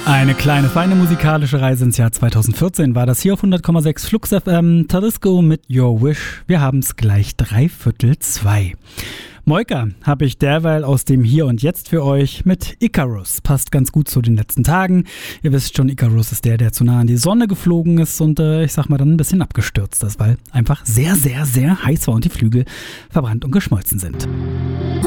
Eine kleine, feine musikalische Reise ins Jahr 2014 war das hier auf 100,6 Flux FM. Talisco mit Your Wish. Wir haben's gleich 2:03. Moika habe ich derweil aus dem Hier und Jetzt für euch mit Icarus. Passt ganz gut zu den letzten Tagen. Ihr wisst schon, Icarus ist der zu nah an die Sonne geflogen ist und ich sag mal dann ein bisschen abgestürzt ist, weil einfach sehr, sehr, sehr heiß war und die Flügel verbrannt und geschmolzen sind.